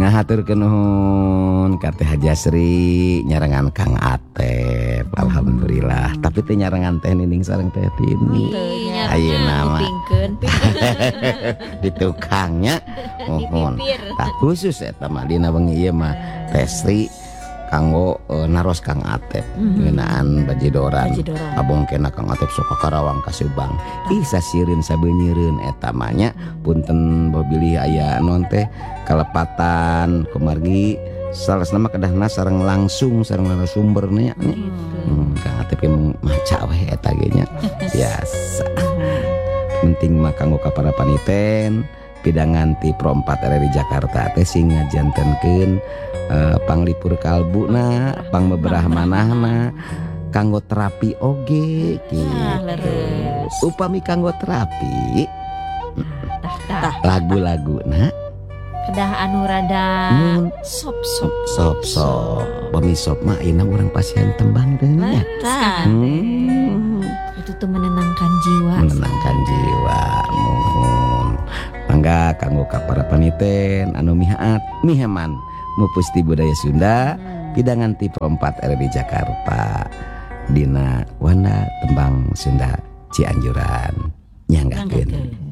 ngahaturkeun nuhun ka Teh Hajasri nyarengan Kang Atep. Alhamdulillah. Tapi teh nyarengan Teh Nining sareng Teh Tini. Ayeuna mah di tukangnya mohon. Tak khusus eta mah dina wengi ieu mah Teh Sri kanggo naros Kang Atep ngeunaan bajidoran abongkena Kang Atep sok ka Karawang ka Subang. Ih sasieun sabeunyereun eta mah nya punten bobilih aya non teh kalepatan kumargi salasna mah kedahna sareng langsung sareng narasumbernya nya. Kang Atep maca we eta ge nya biasa. Penting mah kanggo ka para paniten pidangan ti Pro 4 RRI Jakarta teh sing ngajantenkeun panglipur kalbuna, pangbeberah manahna, kanggo terapi oge gitu. Upami kanggo terapi lagu-laguna kedah anu rada sop bami sop mah ayeuna urang pasien tembang teh nya. Itu tuh menenangkan jiwa. Mohon mangga kanggo ka para paniten anu mihaman mupusti budaya Sunda pidangan ti Pro 4 RRI Jakarta dina wana tembang Sunda Cianjuran nyanggakeun.